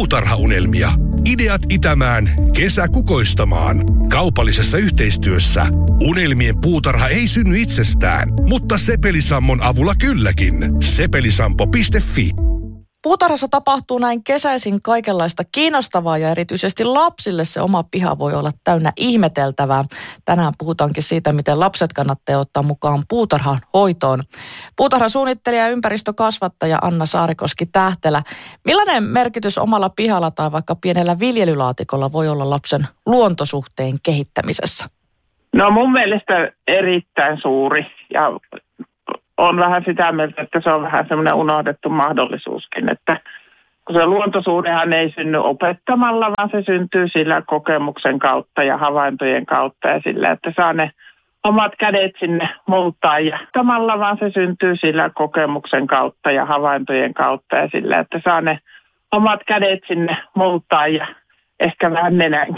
Puutarhaunelmia. Ideat itämään, kesä kukoistamaan. Kaupallisessa yhteistyössä Unelmien puutarha ei synny itsestään, mutta Sepelisammon avulla kylläkin. Sepelisampo.fi. Puutarhassa tapahtuu näin kesäisin kaikenlaista kiinnostavaa ja erityisesti lapsille se oma piha voi olla täynnä ihmeteltävää. Tänään puhutaankin siitä, miten lapset kannattaa ottaa mukaan puutarhan hoitoon. Puutarhasuunnittelija ja ympäristökasvattaja Anna Saarikoski-Tähtelä. Millainen merkitys omalla pihalla tai vaikka pienellä viljelylaatikolla voi olla lapsen luontosuhteen kehittämisessä? No mun mielestä erittäin suuri ja on vähän sitä mieltä, että se on vähän semmoinen unohdettu mahdollisuuskin, että kun se luontosuhdehan ei synny opettamalla, vaan se syntyy sillä kokemuksen kautta ja havaintojen kautta ja sillä, että saa ne omat kädet sinne multaan ja opettamalla, vaan se syntyy sillä kokemuksen kautta ja havaintojen kautta ja sillä, että saa ne omat kädet sinne multaan ja ehkä vähän nenänkin.